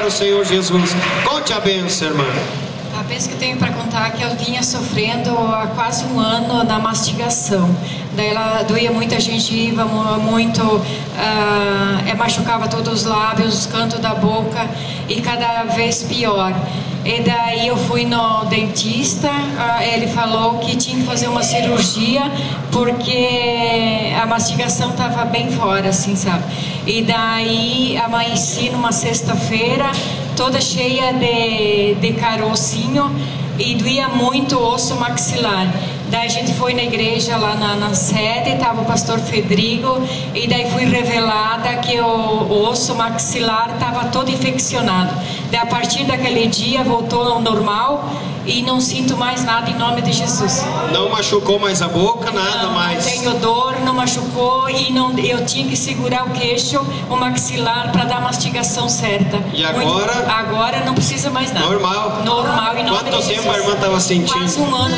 para o Senhor Jesus. Conte a bênção, irmã. A bênção que eu tenho para contar é que eu vinha sofrendo há quase um ano da mastigação. Daí ela doía muita gengiva, machucava todos os lábios, os cantos da boca e cada vez pior. E daí eu fui no dentista, ele falou que tinha que fazer uma cirurgia porque a mastigação estava bem fora, assim, sabe? E daí amanheci numa sexta-feira, toda cheia de carocinho e doía muito o osso maxilar. Daí a gente foi na igreja lá na sede, estava o pastor Fedrigo, e daí fui revelada que o osso maxilar estava todo infeccionado. Daí a partir daquele dia voltou ao normal e não sinto mais nada em nome de Jesus. Não machucou mais a boca, nada mais? Não tenho dor, não machucou e eu tinha que segurar o queixo, o maxilar para dar a mastigação certa. E agora? Agora não precisa mais nada. Normal? Normal em nome de Jesus. Quanto tempo a irmã estava sentindo? Quase um ano.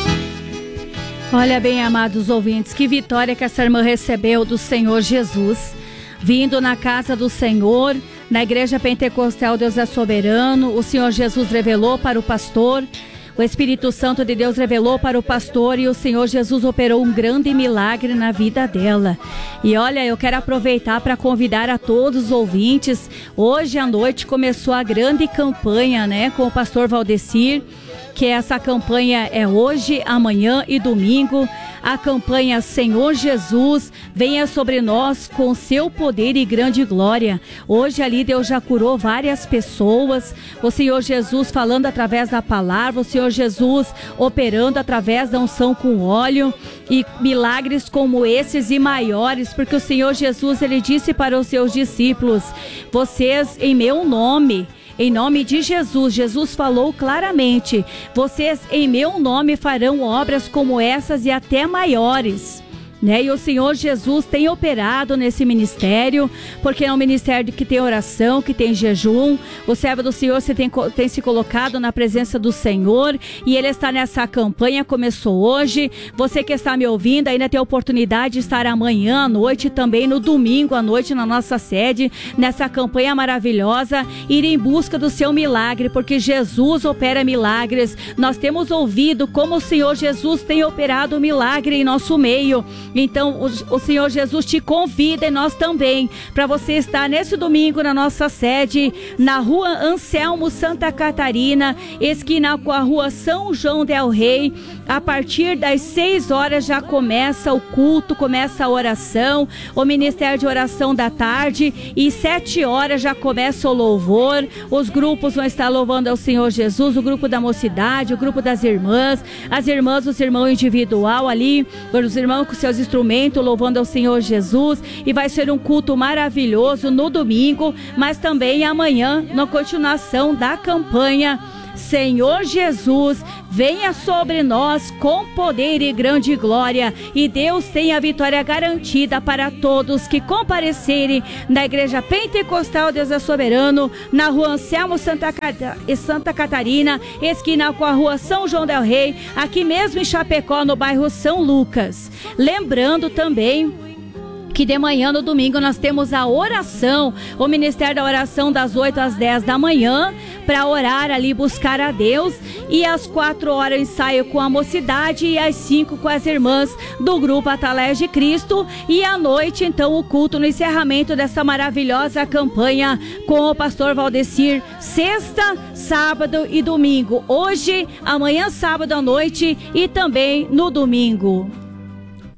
Olha bem, amados ouvintes, que vitória que essa irmã recebeu do Senhor Jesus, vindo na casa do Senhor, na igreja pentecostal Deus é soberano. O Senhor Jesus revelou para o pastor, o Espírito Santo de Deus revelou para o pastor e o Senhor Jesus operou um grande milagre na vida dela. E olha, eu quero aproveitar para convidar a todos os ouvintes. Hoje à noite começou a grande campanha, né, com o pastor Valdecir, que essa campanha é hoje, amanhã e domingo. A campanha Senhor Jesus, venha sobre nós com seu poder e grande glória. Hoje ali Deus já curou várias pessoas, o Senhor Jesus falando através da palavra, o Senhor Jesus operando através da unção com óleo, e milagres como esses e maiores, porque o Senhor Jesus, ele disse para os seus discípulos: vocês em meu nome, em nome de Jesus, Jesus falou claramente: vocês em meu nome farão obras como essas e até maiores. E o Senhor Jesus tem operado nesse ministério, porque é um ministério que tem oração, que tem jejum. O servo do Senhor tem se colocado na presença do Senhor, e ele está nessa campanha, começou hoje. Você que está me ouvindo ainda tem a oportunidade de estar amanhã à noite, também no domingo à noite na nossa sede, nessa campanha maravilhosa, ir em busca do seu milagre, porque Jesus opera milagres. Nós temos ouvido como o Senhor Jesus tem operado milagre em nosso meio. Então o Senhor Jesus te convida, e nós também, para você estar nesse domingo na nossa sede, na rua Anselmo Santa Catarina, esquina com a rua São João del Rei. A partir das 6 horas já começa o culto, começa a oração, o ministério de oração da tarde, e 7 horas já começa o louvor. Os grupos vão estar louvando ao Senhor Jesus, o grupo da mocidade, o grupo das irmãs, as irmãs, os irmãos individual ali, os irmãos com seus instrumentos louvando ao Senhor Jesus, e vai ser um culto maravilhoso no domingo, mas também amanhã, na continuação da campanha Senhor Jesus, venha sobre nós com poder e grande glória. E Deus tem a vitória garantida para todos que comparecerem na igreja pentecostal Deus é soberano, na rua Anselmo Santa Catarina, esquina com a rua São João del Rei, aqui mesmo em Chapecó, no bairro São Lucas. Lembrando também que de manhã no domingo nós temos a oração, o Ministério da Oração das 8 às 10 da manhã, para orar ali, buscar a Deus, e às 4 horas ensaio com a mocidade, e às 5 com as irmãs do grupo Atalaia de Cristo, e à noite então o culto no encerramento dessa maravilhosa campanha com o pastor Valdecir, sexta, sábado e domingo, hoje, amanhã sábado à noite e também no domingo.